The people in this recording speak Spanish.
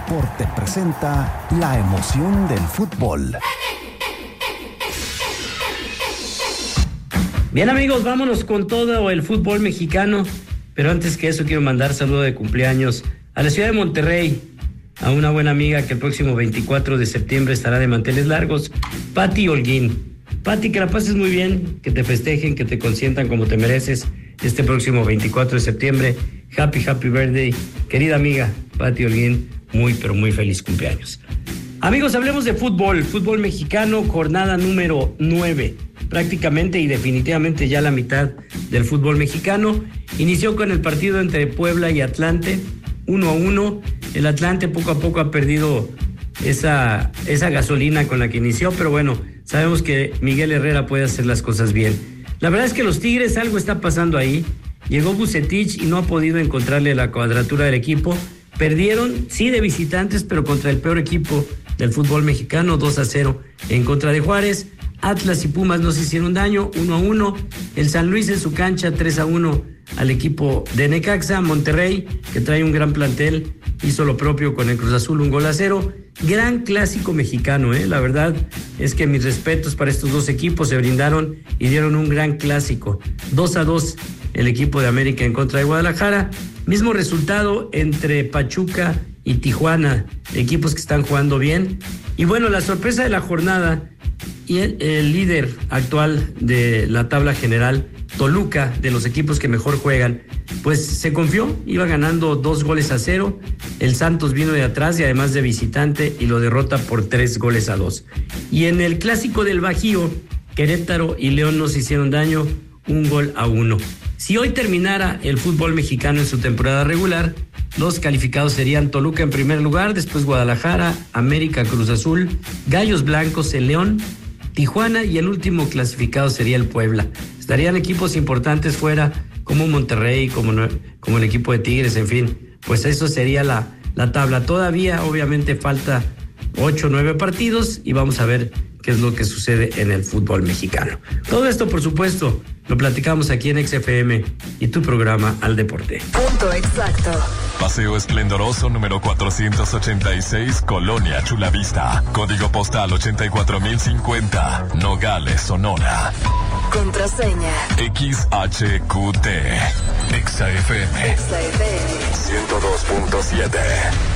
Deporte presenta la emoción del fútbol. Bien, amigos, vámonos con todo el fútbol mexicano, pero antes que eso quiero mandar saludo de cumpleaños a la ciudad de Monterrey, a una buena amiga que el próximo 24 de septiembre estará de manteles largos, Pati Holguín. Pati, que la pases muy bien, que te festejen, que te consientan como te mereces este próximo 24 de septiembre. Happy birthday, querida amiga Pati Holguín, muy pero muy feliz cumpleaños. Amigos, hablemos de fútbol mexicano, jornada número 9. Prácticamente y definitivamente ya la mitad del fútbol mexicano. Inició con el partido entre Puebla y Atlante, 1-1. El Atlante poco a poco ha perdido esa gasolina con la que inició, pero bueno, sabemos que Miguel Herrera puede hacer las cosas bien. La verdad es que los Tigres, algo está pasando ahí. Llegó Vucetich y no ha podido encontrarle la cuadratura del equipo. Perdieron, sí, de visitantes, pero contra el peor equipo del fútbol mexicano, 2-0 en contra de Juárez. Atlas y Pumas no se hicieron daño, 1-1. El San Luis en su cancha, 3-1 al equipo de Necaxa. Monterrey, que trae un gran plantel, hizo lo propio con el Cruz Azul, 1-0. Gran clásico mexicano, la verdad es que mis respetos para estos dos equipos, se brindaron y dieron un gran clásico. 2-2 el equipo de América en contra de Guadalajara. Mismo resultado entre Pachuca y Tijuana, equipos que están jugando bien. Y bueno, la sorpresa de la jornada, y el líder actual de la tabla general, Toluca, de los equipos que mejor juegan, pues se confió, iba ganando 2-0. El Santos vino de atrás y además de visitante y lo derrota por 3-2. Y en el clásico del Bajío, Querétaro y León no se hicieron daño, 1-1. Si hoy terminara el fútbol mexicano en su temporada regular, los calificados serían Toluca en primer lugar, después Guadalajara, América, Cruz Azul, Gallos Blancos, el León, Tijuana y el último clasificado sería el Puebla. Estarían equipos importantes fuera, como Monterrey, como el equipo de Tigres, en fin. Pues eso sería la tabla. Todavía, obviamente, falta 8 o 9 partidos y vamos a ver qué es lo que sucede en el fútbol mexicano. Todo esto, por supuesto, lo platicamos aquí en XFM y tu programa Al Deporte. Punto exacto. Paseo Esplendoroso número 486, Colonia Chulavista. Código postal 84050, Nogales, Sonora. Contraseña XHQT. XFM 102.7.